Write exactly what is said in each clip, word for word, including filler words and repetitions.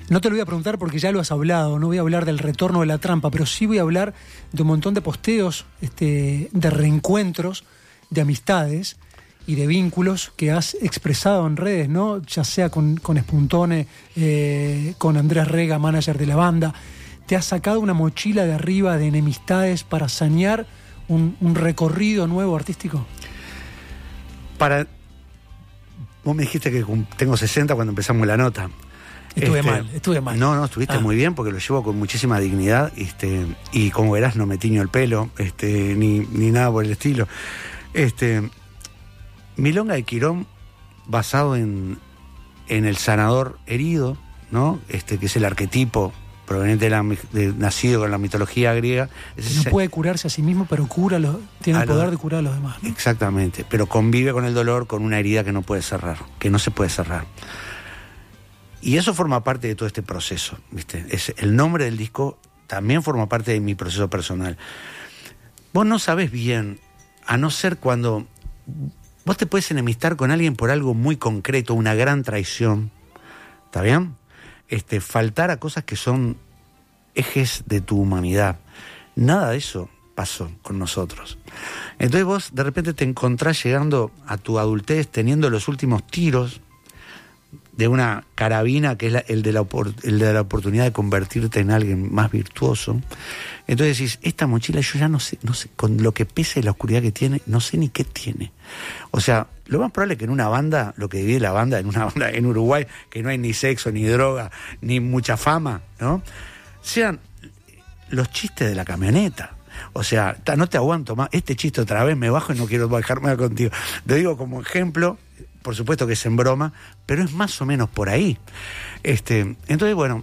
No te lo voy a preguntar porque ya lo has hablado, no voy a hablar del retorno de la trampa, pero sí voy a hablar de un montón de posteos, este, de reencuentros, de amistades y de vínculos que has expresado en redes, ¿no? Ya sea con, con Spuntone, eh, con Andrés Rega, manager de la banda. Te has sacado una mochila de arriba de enemistades para sanear un, un recorrido nuevo artístico. Para... Vos me dijiste que tengo sesenta cuando empezamos la nota. Estuve este, mal, estuve mal. No, no, estuviste ah. muy bien porque lo llevo con muchísima dignidad, este, y como verás no me tiño el pelo, este, ni, ni nada por el estilo. Este, Milonga de Quirón, basado en, en el sanador herido, ¿no? Este, que es el arquetipo proveniente de la, de, nacido con la mitología griega. No ese, puede curarse a sí mismo, pero cura los, tiene el poder lo, de curar a los demás, ¿no? Exactamente, pero convive con el dolor, con una herida que no puede cerrar, que no se puede cerrar. Y eso forma parte de todo este proceso, ¿viste? Es, el nombre del disco también forma parte de mi proceso personal. Vos no sabés bien, a no ser cuando... Vos te puedes enemistar con alguien por algo muy concreto, una gran traición, ¿está bien? Este, faltar a cosas que son ejes de tu humanidad. Nada de eso pasó con nosotros. Entonces vos de repente te encontrás llegando a tu adultez teniendo los últimos tiros de una carabina que es la, el, de la, el de la oportunidad de convertirte en alguien más virtuoso. Entonces decís, esta mochila yo ya no sé, no sé, con lo que pesa y la oscuridad que tiene, no sé ni qué tiene. O sea, lo más probable es que en una banda, lo que divide la banda, en una banda en Uruguay, que no hay ni sexo, ni droga, ni mucha fama, ¿no? Sean los chistes de la camioneta. O sea, no te aguanto más, este chiste otra vez, me bajo y no quiero bajarme contigo. Te digo como ejemplo, por supuesto que es en broma, pero es más o menos por ahí. Este, entonces, bueno,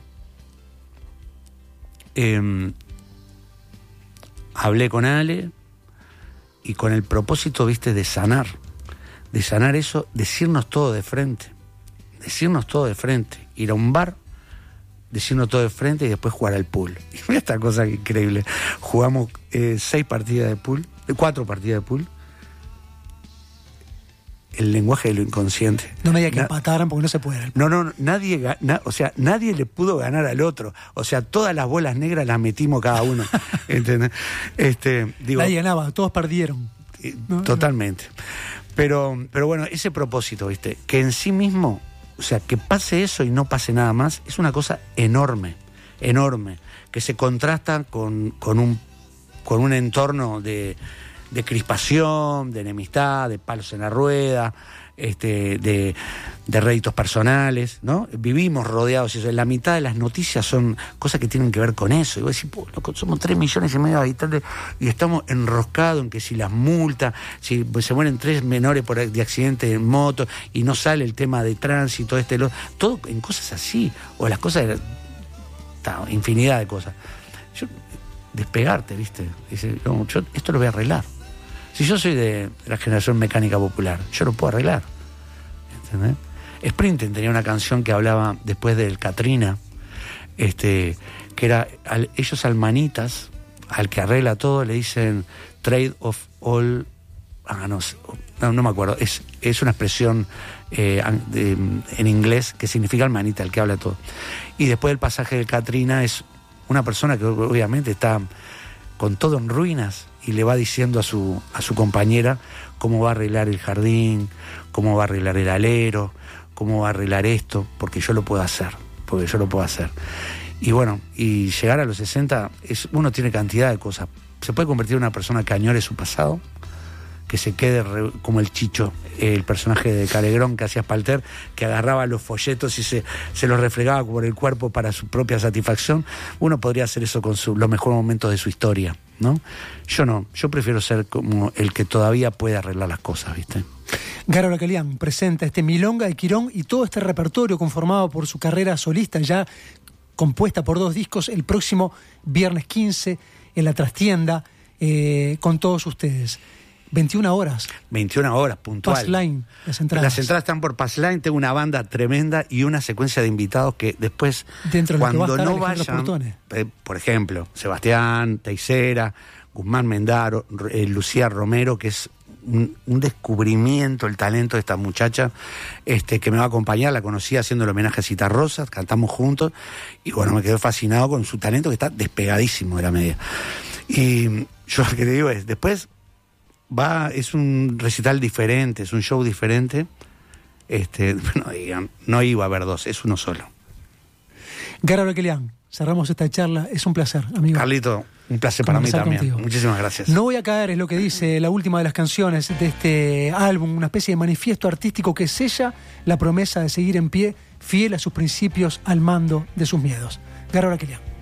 eh, hablé con Ale y con el propósito, viste, de sanar, de sanar eso, decirnos todo de frente, decirnos todo de frente, ir a un bar, decirnos todo de frente y después jugar al pool. Y mira esta cosa increíble, jugamos eh, seis partidas de pool, cuatro partidas de pool, el lenguaje de lo inconsciente. No me diga que Na- empataran porque no se puede. No, no, nadie, na, o sea, nadie le pudo ganar al otro. O sea, todas las bolas negras las metimos cada uno. ¿Entendés? Este, digo, nadie ganaba, todos perdieron. Eh, no, totalmente. No. Pero, pero bueno, ese propósito, ¿viste? Que en sí mismo, o sea, que pase eso y no pase nada más, es una cosa enorme, enorme, que se contrasta con, con un, con un entorno de de crispación, de enemistad, de palos en la rueda, este, de, de réditos personales, ¿no? Vivimos rodeados de eso. La mitad de las noticias son cosas que tienen que ver con eso. Y vos decís, po, loco, somos tres millones y medio de habitantes y estamos enroscados en que si las multas, si pues, se mueren tres menores por de accidente en moto y no sale el tema de tránsito, este, lo, todo en cosas así, o las cosas de ta, infinidad de cosas. Yo, despegarte, ¿viste? Dice, no, yo esto lo voy a arreglar. Si yo soy de la generación mecánica popular, yo lo puedo arreglar. ¿Entendés? Sprinten tenía una canción que hablaba después del Katrina, este, que era, al, ellos al manitas, al que arregla todo, le dicen trade of all, ah, no, no, no me acuerdo, es, es una expresión eh, de, en inglés que significa el manita, el que habla todo. Y después del pasaje del Katrina es una persona que obviamente está con todo en ruinas, y le va diciendo a su, a su compañera cómo va a arreglar el jardín, cómo va a arreglar el alero, cómo va a arreglar esto, porque yo lo puedo hacer, porque yo lo puedo hacer. Y bueno, y llegar a los sesenta, es, uno tiene cantidad de cosas. Se puede convertir en una persona que añore su pasado, que se quede re, como el Chicho, el personaje de Calegrón que hacía Spalter, que agarraba los folletos y se, se los refregaba por el cuerpo para su propia satisfacción. Uno podría hacer eso con su, los mejores momentos de su historia, ¿no? Yo no, yo prefiero ser como el que todavía puede arreglar las cosas, ¿viste? Garo Lacalián presenta este Milonga de Quirón y todo este repertorio conformado por su carrera solista, ya compuesta por dos discos, el próximo viernes quince en la Trastienda, eh, con todos ustedes. veintiuna horas. veintiuna horas, puntual. Passline, las entradas. Las entradas están por Passline, tengo una banda tremenda y una secuencia de invitados que después, dentro de cuando lo que va a estar no vayan, eh, por ejemplo, Sebastián Teisera, Guzmán Mendaro, eh, Lucía Romero, que es un, un descubrimiento, el talento de esta muchacha este, que me va a acompañar. La conocí haciendo el homenaje a Cita Rosas, cantamos juntos, y bueno, me quedé fascinado con su talento que está despegadísimo de la media. Y yo lo que te digo es, después va, es un recital diferente, es un show diferente. Este, no, digan, no iba a haber dos, es uno solo. Garo Arquelián, cerramos esta charla, es un placer, amigo. Carlito, un placer para mí también. Contigo. Muchísimas gracias. No voy a caer, es lo que dice la última de las canciones de este álbum, una especie de manifiesto artístico que sella la promesa de seguir en pie, fiel a sus principios, al mando de sus miedos. Garo Arquelián.